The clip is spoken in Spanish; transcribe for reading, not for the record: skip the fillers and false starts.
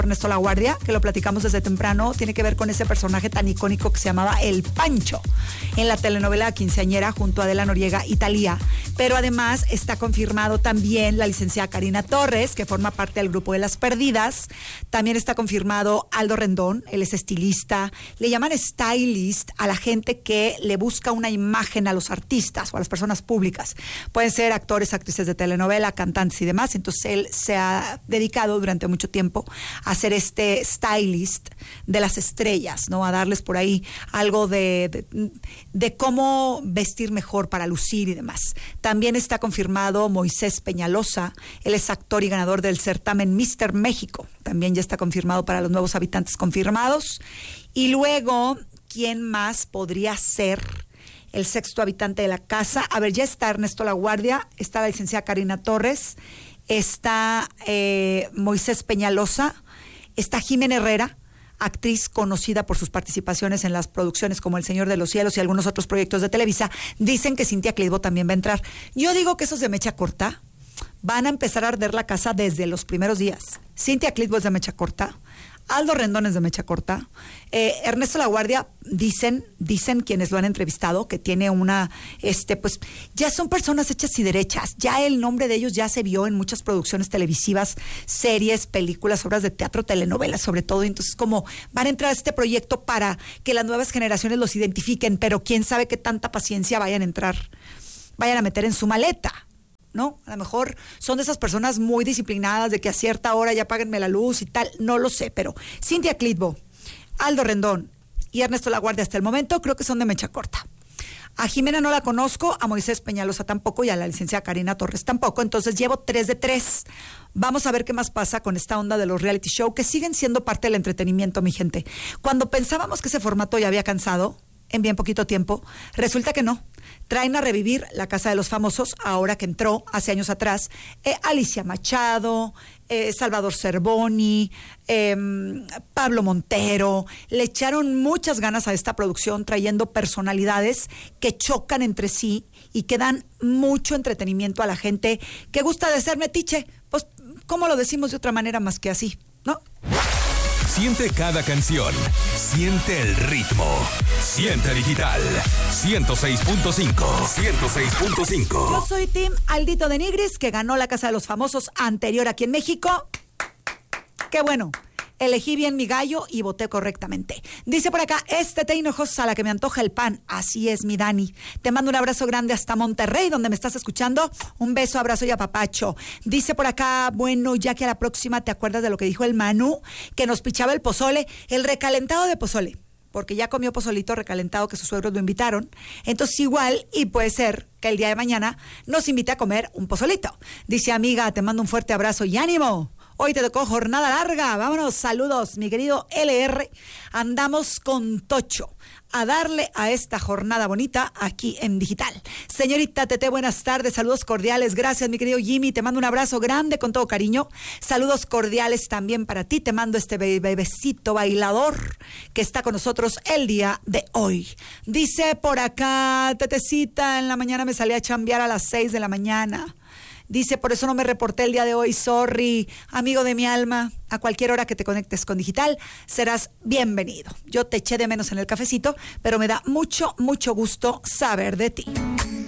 Ernesto Laguardia, que lo platicamos desde temprano, tiene que ver con ese personaje tan icónico que se llamaba El Pancho en la telenovela Quinceañera junto a Adela Noriega y Thalía. Pero además está confirmado también la licenciada Karina Torres, que forma parte del grupo de Las Perdidas. También está confirmado Aldo Rendón, él es estilista. Le llaman stylist a la gente que le busca una imagen a los artistas o a las personas públicas. Pueden ser actores, actrices de telenovela, cantantes y demás. Entonces él se ha dedicado durante mucho tiempo a ser este stylist de las estrellas, ¿no? A darles por ahí algo de cómo vestir mejor para lucir y demás. También está confirmado Moisés Peñalosa, él es actor y ganador del certamen Mister México. También ya está confirmado para los nuevos habitantes confirmados. Y luego, ¿quién más podría ser el sexto habitante de la casa? A ver, ya está Ernesto Laguardia, está la licenciada Karina Torres, está Moisés Peñalosa, está Jimena Herrera, actriz conocida por sus participaciones en las producciones como El Señor de los Cielos y algunos otros proyectos de Televisa. Dicen que Cintia Clitbo también va a entrar. Yo digo que esos de mecha corta van a empezar a arder la casa desde los primeros días. Cintia Clitbo es de mecha corta, Aldo Rendón es de mecha corta, Ernesto Laguardia, dicen quienes lo han entrevistado, que tiene una, pues ya son personas hechas y derechas, ya el nombre de ellos ya se vio en muchas producciones televisivas, series, películas, obras de teatro, telenovelas sobre todo. Entonces como van a entrar a este proyecto para que las nuevas generaciones los identifiquen, pero quién sabe qué tanta paciencia vayan a meter en su maleta, ¿no? A lo mejor son de esas personas muy disciplinadas de que a cierta hora ya apáguenme la luz y tal, no lo sé, pero Cintia Clitbo, Aldo Rendón y Ernesto Laguardia hasta el momento creo que son de mecha corta. A Jimena no la conozco, a Moisés Peñalosa tampoco y a la licenciada Karina Torres tampoco, entonces llevo 3 de 3. Vamos a ver qué más pasa con esta onda de los reality show que siguen siendo parte del entretenimiento, mi gente. Cuando pensábamos que ese formato ya había cansado, en bien poquito tiempo, resulta que no. Traen a revivir La Casa de los Famosos, ahora que entró hace años atrás, Alicia Machado, Salvador Cervoni, Pablo Montero. Le echaron muchas ganas a esta producción, trayendo personalidades que chocan entre sí y que dan mucho entretenimiento a la gente que gusta de ser metiche. Pues, ¿cómo lo decimos de otra manera más que así, no? Siente cada canción, siente el ritmo, siente digital, 106.5, 106.5. Yo soy Team Aldito de Nigris, que ganó La Casa de los Famosos anterior aquí en México. Qué bueno, elegí bien mi gallo y voté correctamente. Dice por acá, té hinojosa, la que me antoja el pan. Así es, mi Dani. Te mando un abrazo grande hasta Monterrey, donde me estás escuchando. Un beso, abrazo y apapacho. Dice por acá, bueno, ya que a la próxima te acuerdas de lo que dijo el Manu, que nos pichaba el pozole, el recalentado de pozole, porque ya comió pozolito recalentado que sus suegros lo invitaron. Entonces igual, y puede ser que el día de mañana nos invite a comer un pozolito. Dice, amiga, te mando un fuerte abrazo y ánimo. Hoy te tocó jornada larga. Vámonos, saludos, mi querido LR. Andamos con Tocho a darle a esta jornada bonita aquí en Digital. Señorita Tete, buenas tardes, saludos cordiales. Gracias, mi querido Jimmy, te mando un abrazo grande con todo cariño. Saludos cordiales también para ti. Te mando este bebecito bailador que está con nosotros el día de hoy. Dice por acá, Tetecita, en la mañana me salí a chambear a las 6 de la mañana. Dice, por eso no me reporté el día de hoy, sorry, amigo de mi alma. A cualquier hora que te conectes con Digital, serás bienvenido. Yo te eché de menos en el cafecito, pero me da mucho, mucho gusto saber de ti.